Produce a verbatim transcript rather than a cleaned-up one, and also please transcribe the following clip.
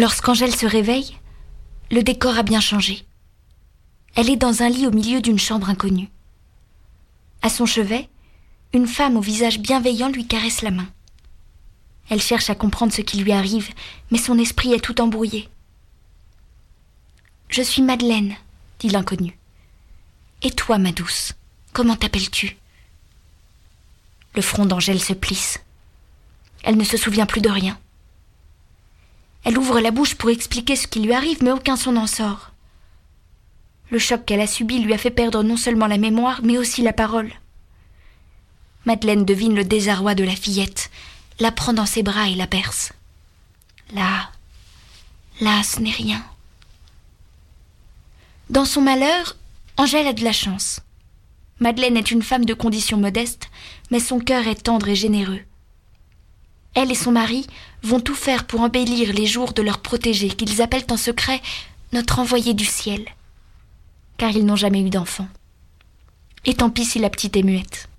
Lorsqu'Angèle se réveille, le décor a bien changé. Elle est dans un lit au milieu d'une chambre inconnue. À son chevet, une femme au visage bienveillant lui caresse la main. Elle cherche à comprendre ce qui lui arrive, mais son esprit est tout embrouillé. « Je suis Madeleine, » dit l'inconnu. « Et toi, ma douce, comment t'appelles-tu » Le front d'Angèle se plisse. Elle ne se souvient plus de rien. Elle ouvre la bouche pour expliquer ce qui lui arrive, mais aucun son n'en sort. Le choc qu'elle a subi lui a fait perdre non seulement la mémoire, mais aussi la parole. Madeleine devine le désarroi de la fillette, la prend dans ses bras et la berce. Là, là, ce n'est rien. Dans son malheur, Angèle a de la chance. Madeleine est une femme de condition modeste, mais son cœur est tendre et généreux. Elle et son mari vont tout faire pour embellir les jours de leur protégé, qu'ils appellent en secret « notre envoyé du ciel », car ils n'ont jamais eu d'enfant. Et tant pis si la petite est muette.